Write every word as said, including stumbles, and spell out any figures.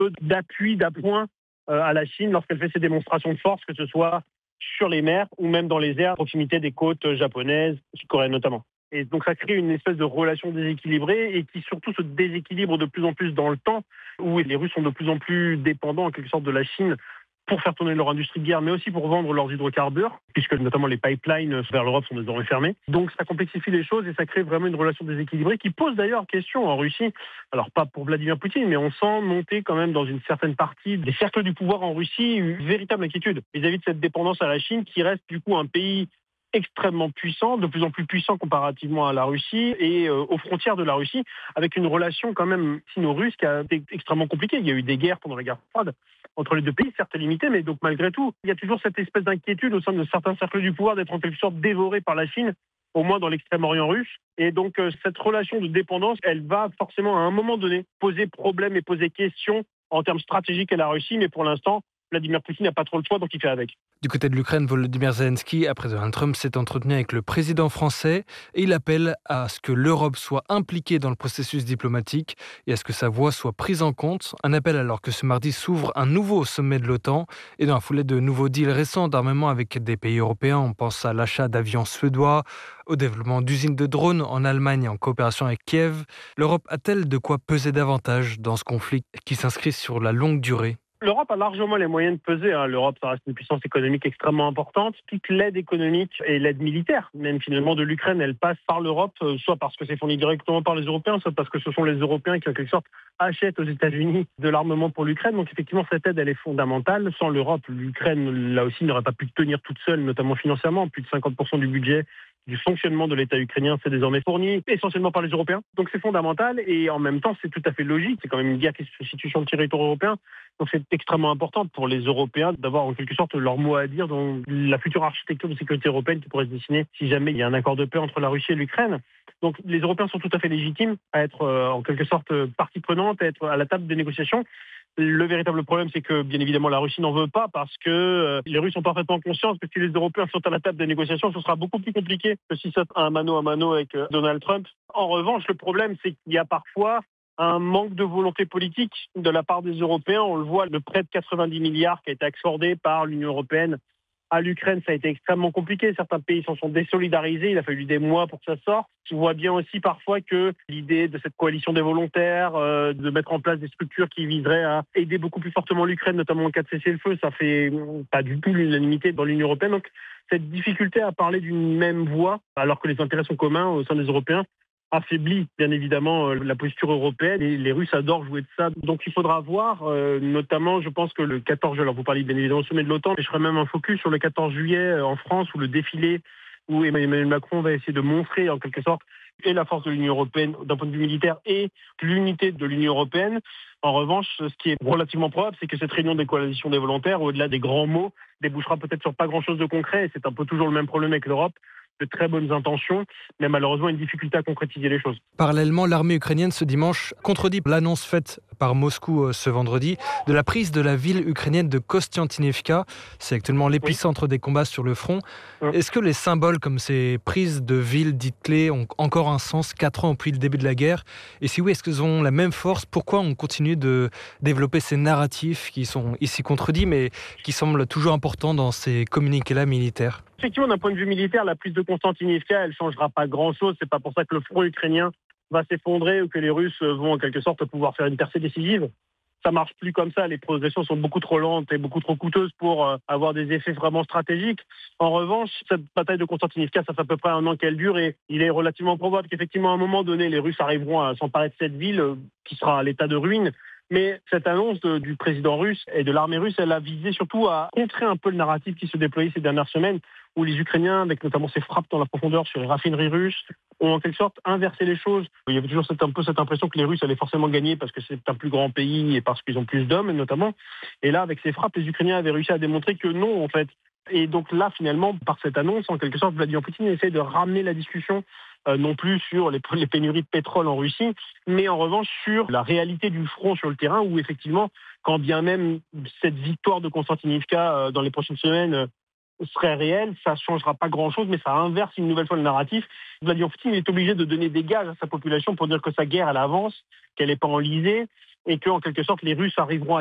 peu d'appui, d'appoint euh, à la Chine lorsqu'elle fait ses démonstrations de force, que ce soit sur les mers ou même dans les airs à proximité des côtes japonaises, sud-coréennes notamment. Et donc ça crée une espèce de relation déséquilibrée et qui surtout se déséquilibre de plus en plus dans le temps, où les Russes sont de plus en plus dépendants en quelque sorte de la Chine pour faire tourner leur industrie de guerre, mais aussi pour vendre leurs hydrocarbures, puisque notamment les pipelines vers l'Europe sont désormais fermés. Donc ça complexifie les choses et ça crée vraiment une relation déséquilibrée qui pose d'ailleurs question en Russie. Alors pas pour Vladimir Poutine, mais on sent monter quand même dans une certaine partie des cercles du pouvoir en Russie une véritable inquiétude vis-à-vis de cette dépendance à la Chine qui reste du coup un pays extrêmement puissant, de plus en plus puissant comparativement à la Russie et euh, aux frontières de la Russie, avec une relation quand même sino-russe qui a été extrêmement compliquée. Il y a eu des guerres pendant la guerre froide entre les deux pays, certes limitées, mais donc malgré tout, il y a toujours cette espèce d'inquiétude au sein de certains cercles du pouvoir d'être en quelque sorte dévorés par la Chine, au moins dans l'extrême-orient russe. Et donc euh, cette relation de dépendance, elle va forcément à un moment donné poser problème et poser question en termes stratégiques à la Russie, mais pour l'instant, Vladimir Poutine n'a pas trop le choix, donc il fait avec. Du côté de l'Ukraine, Volodymyr Zelensky, après Donald Trump, s'est entretenu avec le président français et il appelle à ce que l'Europe soit impliquée dans le processus diplomatique et à ce que sa voix soit prise en compte. Un appel alors que ce mardi s'ouvre un nouveau sommet de l'OTAN et dans la foulée de nouveaux deals récents d'armement avec des pays européens. On pense à l'achat d'avions suédois, au développement d'usines de drones en Allemagne en coopération avec Kiev. L'Europe a-t-elle de quoi peser davantage dans ce conflit qui s'inscrit sur la longue durée ? L'Europe a largement les moyens de peser. Hein. L'Europe, ça reste une puissance économique extrêmement importante. Toute l'aide économique et l'aide militaire, même finalement de l'Ukraine, elle passe par l'Europe, soit parce que c'est fourni directement par les Européens, soit parce que ce sont les Européens qui, en quelque sorte, achètent aux États-Unis de l'armement pour l'Ukraine. Donc effectivement, cette aide, elle est fondamentale. Sans l'Europe, l'Ukraine, là aussi, n'aurait pas pu tenir toute seule, notamment financièrement. Plus de cinquante pour cent du budget du fonctionnement de l'État ukrainien, c'est désormais fourni essentiellement par les Européens. Donc c'est fondamental et en même temps, c'est tout à fait logique. C'est quand même une guerre qui se situe sur le territoire européen. Donc c'est extrêmement important pour les Européens d'avoir en quelque sorte leur mot à dire dans la future architecture de sécurité européenne qui pourrait se dessiner si jamais il y a un accord de paix entre la Russie et l'Ukraine. Donc les Européens sont tout à fait légitimes à être euh, en quelque sorte partie prenante, à être à la table des négociations. Le véritable problème, c'est que, bien évidemment, la Russie n'en veut pas parce que euh, les Russes sont parfaitement conscients que si les Européens sont à la table des négociations, ce sera beaucoup plus compliqué que si c'est un mano à mano avec euh, Donald Trump. En revanche, le problème, c'est qu'il y a parfois un manque de volonté politique de la part des Européens. On le voit, le prêt de quatre-vingt-dix milliards qui a été accordé par l'Union européenne à l'Ukraine, ça a été extrêmement compliqué. Certains pays s'en sont désolidarisés. Il a fallu des mois pour que ça sorte. Tu vois bien aussi parfois que l'idée de cette coalition des volontaires, euh, de mettre en place des structures qui viseraient à aider beaucoup plus fortement l'Ukraine, notamment en cas de cessez-le-feu, ça fait pas du tout l'unanimité dans l'Union européenne. Donc cette difficulté à parler d'une même voix, alors que les intérêts sont communs au sein des Européens, affaiblit bien évidemment la posture européenne et les Russes adorent jouer de ça. Donc il faudra voir, euh, notamment je pense que le quatorze juillet, alors vous parlez bien évidemment au sommet de l'OTAN, mais je ferai même un focus sur le quatorze juillet en France où le défilé où Emmanuel Macron va essayer de montrer en quelque sorte et la force de l'Union européenne d'un point de vue militaire et l'unité de l'Union européenne. En revanche, ce qui est relativement probable, c'est que cette réunion des coalitions des volontaires, au-delà des grands mots, débouchera peut-être sur pas grand-chose de concret. Et c'est un peu toujours le même problème avec l'Europe. De très bonnes intentions, mais malheureusement une difficulté à concrétiser les choses. Parallèlement, l'armée ukrainienne ce dimanche contredit l'annonce faite par Moscou ce vendredi de la prise de la ville ukrainienne de Kostiantynivka. C'est actuellement l'épicentre oui. des combats sur le front. Oui. Est-ce que les symboles comme ces prises de villes dites clés ont encore un sens quatre ans depuis le début de la guerre? Et si oui, est-ce qu'elles ont la même force? Pourquoi on continue de développer ces narratifs qui sont ici contredits, mais qui semblent toujours importants dans ces communiqués-là militaires? Effectivement, d'un point de vue militaire, la prise de Kostiantynivka, elle ne changera pas grand-chose. C'est pas pour ça que le front ukrainien va s'effondrer ou que les Russes vont en quelque sorte pouvoir faire une percée décisive. Ça marche plus comme ça. Les progressions sont beaucoup trop lentes et beaucoup trop coûteuses pour euh, avoir des effets vraiment stratégiques. En revanche, cette bataille de Kostiantynivka, ça fait à peu près un an qu'elle dure et il est relativement probable qu'effectivement, à un moment donné, les Russes arriveront à s'emparer de cette ville euh, qui sera à l'état de ruine. Mais cette annonce de, du président russe et de l'armée russe, elle a visé surtout à contrer un peu le narratif qui se déployait ces dernières semaines, où les Ukrainiens, avec notamment ces frappes dans la profondeur sur les raffineries russes, ont en quelque sorte inversé les choses. Il y avait toujours cette, un peu cette impression que les Russes allaient forcément gagner parce que c'est un plus grand pays et parce qu'ils ont plus d'hommes notamment. Et là, avec ces frappes, les Ukrainiens avaient réussi à démontrer que non, en fait. Et donc là, finalement, par cette annonce, en quelque sorte, Vladimir Poutine essaie de ramener la discussion Euh, non plus sur les, les pénuries de pétrole en Russie, mais en revanche sur la réalité du front sur le terrain où effectivement, quand bien même cette victoire de Kostiantynivka euh, dans les prochaines semaines, euh, serait réel, ça ne changera pas grand-chose, mais ça inverse une nouvelle fois le narratif. Vladimir Poutine est obligé de donner des gages à sa population pour dire que sa guerre, elle avance, qu'elle n'est pas enlisée, et que, en quelque sorte, les Russes arriveront à